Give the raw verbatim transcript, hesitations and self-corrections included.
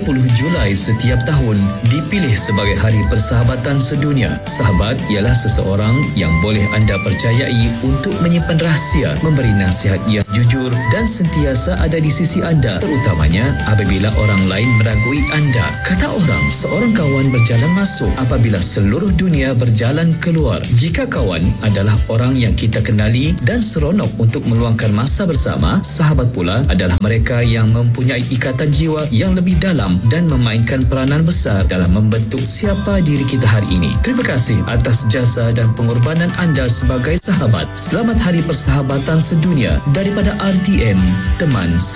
puluh Julai setiap tahun dipilih sebagai Hari Persahabatan Sedunia. Sahabat ialah seseorang yang boleh anda percayai untuk menyimpan rahsia, memberi nasihat yang jujur dan sentiasa ada di sisi anda, terutamanya apabila orang lain meragui anda. Kata orang, seorang kawan berjalan masuk apabila seluruh dunia berjalan keluar. Jika kawan adalah orang yang kita kenali dan seronok untuk meluangkan masa bersama, sahabat pula adalah mereka yang mempunyai ikatan jiwa yang lebih dalam dan memainkan peranan besar dalam membentuk siapa diri kita hari ini. Terima kasih atas jasa dan pengorbanan anda sebagai sahabat. Selamat Hari Persahabatan Sedunia daripada R T M, teman